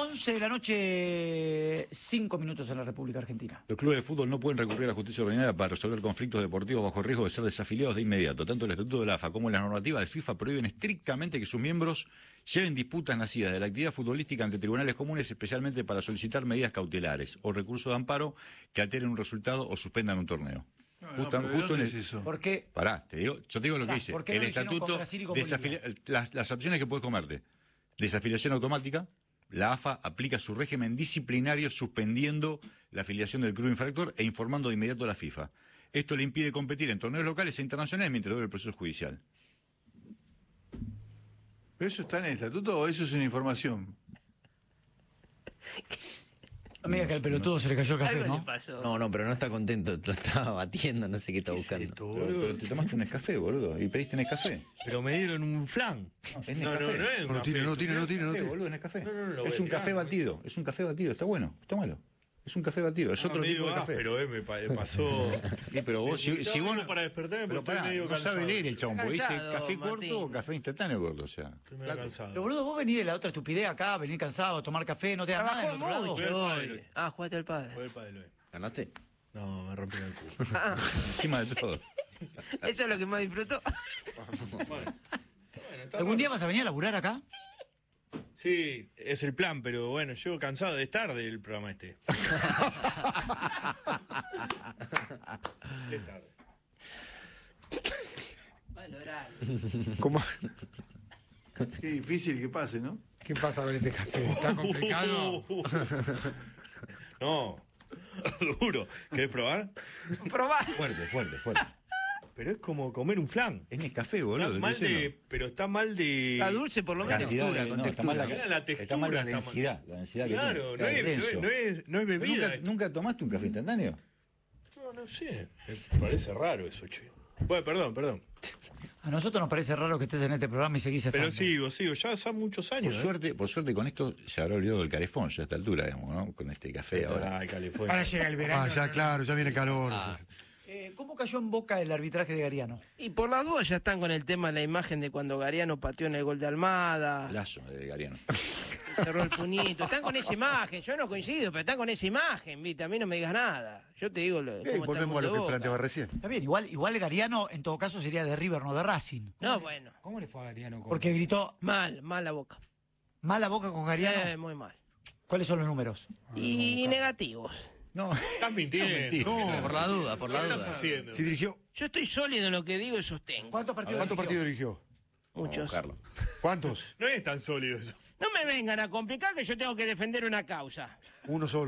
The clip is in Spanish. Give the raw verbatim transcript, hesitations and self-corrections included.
once de la noche, cinco minutos en la República Argentina. Los clubes de fútbol no pueden recurrir a la justicia ordinaria para resolver conflictos deportivos bajo riesgo de ser desafiliados de inmediato. Tanto el Estatuto de la A F A como las normativas de FIFA prohíben estrictamente que sus miembros lleven disputas nacidas de la actividad futbolística ante tribunales comunes, especialmente para solicitar medidas cautelares o recursos de amparo que alteren un resultado o suspendan un torneo. No, justo, no, justo en el, es eso? ¿Por qué? Pará, te digo, yo te digo lo Pará, que dice. ¿por qué El no lo hicieron con estatuto, Brasil y con desafilia- las, las opciones que puedes comerte. Desafiliación automática. La A F A aplica su régimen disciplinario suspendiendo la afiliación del club infractor e informando de inmediato a la FIFA. Esto le impide competir en torneos locales e internacionales mientras dure el proceso judicial. ¿Pero eso está en el estatuto o eso es una información? No me digas que al pelotudo se le cayó el café, Algo ¿no? le pasó. No, no, pero no está contento, lo estaba batiendo, no sé qué está buscando. Pero, pero te tomaste un Nescafé, boludo, y pediste Nescafé. Pero me dieron un flan. No, es No, no, Nescafé. no es un No, no tiene, café. no tiene, no tiene, no Nescafé, tiene. boludo, es Nescafé. No, no, no lo voy es a un tirar, café no. batido, es un café batido, está bueno, tómalo. Es un café batido, es otro Ah, tipo de medio café. Pero eh, me pa- pasó. Sí, pero vos, si, Necesitaba si vos algo no, para despertarme, pero porque estoy pará, medio no cansado. sabe leer el chabón, porque dice Cansado, café Martín. corto o café instantáneo corto, o sea. Estoy medio flaco. cansado. Pero boludo, vos venís de la otra estupidez acá, venís cansado a tomar café, no te das nada en Trabajó otro lado. mucho Fue el hoy. padre. Ah, jugaste al Fue padre. el padre hoy. ¿Ganaste? No, me rompieron el culo. Ah, Encima de todo. eso es lo que más disfrutó. Bueno, bueno, está ¿Algún bueno. día vas a venir a laburar acá? Sí, es el plan, pero bueno, llego cansado de estar del programa este. Es tarde. Valorar. ¿Cómo? Qué difícil que pase, ¿no? ¿Qué pasa con ese café? ¿Está complicado? No, duro. ¿Querés probar? Probá. Fuerte, fuerte, fuerte. Pero es como comer un flan. Es Nescafé, boludo. Está te mal estoy de, diciendo. pero está mal de... Está dulce por lo menos. Cantidad textura, de- con no, está mal la, textura. La textura está mal la está mal. densidad, la densidad que Claro, tiene. no es, no, denso. es, no, es, no es Pero bebida. ¿Nunca, ¿Nunca tomaste un café instantáneo? No, no sé. Me parece raro eso, che. Bueno, perdón, perdón. A nosotros nos parece raro que estés en este programa y seguís estando. Pero sigo, sigo. Ya son muchos Por años. ¿eh? suerte, por suerte con esto se habrá olvidado del calefón ya a esta altura, digamos, ¿no? Con este café ahora. Ay, California. Ahora llega el verano. Ah, ya, claro, ya viene calor. Eh, ¿Cómo cayó en Boca el arbitraje de Gariano? Y por las dudas ya están con el tema de la imagen de cuando Gariano pateó en el gol de Almada, Lazo de Gariano. cerró el puñito. Están con esa imagen. Yo no coincido, pero están con esa imagen, ¿viste? A mí no me digas nada. Yo te digo lo, Eh, cómo está el volvemos a mundo lo de que Boca. planteaba recién. Está bien, igual, igual Gariano en todo caso sería de River, no de Racing. No, bueno. ¿Cómo le fue a Gariano? con- Porque gritó Mal, mal la Boca. mala Boca con Gariano. Eh, muy mal. ¿Cuáles son los números? Y negativos. No, Estás mintiendo. No, Por la duda, por la ¿Qué estás duda. haciendo? si dirigió. Yo estoy sólido en lo que digo y sostengo. ¿Cuántos partidos ¿Cuántos dirigió? partidos dirigió? Muchos. Carlos. ¿Cuántos? No es tan sólido eso. No me vengan a complicar que yo tengo que defender una causa. Uno solo.